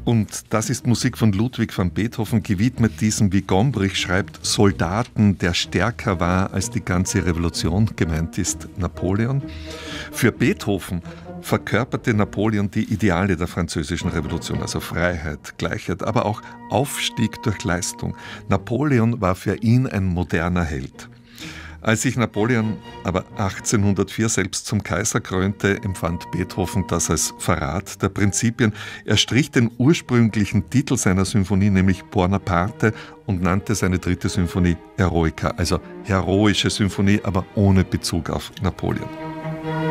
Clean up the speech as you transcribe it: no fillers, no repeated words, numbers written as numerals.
Und das ist Musik von Ludwig van Beethoven, gewidmet diesem, wie Gombrich schreibt, Soldaten, der stärker war als die ganze Revolution. Gemeint ist Napoleon. Für Beethoven verkörperte Napoleon die Ideale der französischen Revolution, also Freiheit, Gleichheit, aber auch Aufstieg durch Leistung. Napoleon war für ihn ein moderner Held. Als sich Napoleon aber 1804 selbst zum Kaiser krönte, empfand Beethoven das als Verrat der Prinzipien. Er strich den ursprünglichen Titel seiner Symphonie, nämlich Buonaparte, und nannte seine 3. Symphonie Eroica, also heroische Symphonie, aber ohne Bezug auf Napoleon.